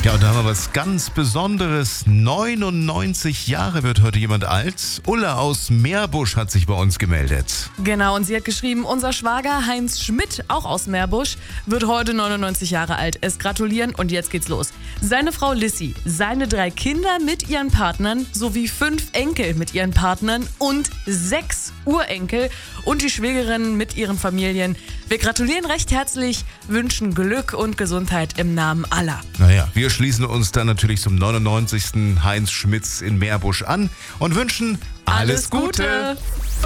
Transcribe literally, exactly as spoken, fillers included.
Ja, und da haben wir was ganz Besonderes. neunundneunzig Jahre wird heute jemand alt. Ulla aus Meerbusch hat sich bei uns gemeldet. Genau, und sie hat geschrieben, unser Schwager Heinz Schmidt, auch aus Meerbusch, wird heute neunundneunzig Jahre alt. Es gratulieren und jetzt geht's los. Seine Frau Lissy, seine drei Kinder mit ihren Partnern sowie fünf Enkel mit ihren Partnern und sechs Urenkel und die Schwägerin mit ihren Familien. Wir gratulieren recht herzlich, wünschen Glück und Gesundheit im Namen aller. Naja, wir schließen uns dann natürlich zum neunundneunzigsten Heinz Schmitz in Meerbusch an und wünschen alles, Alles Gute. Gute.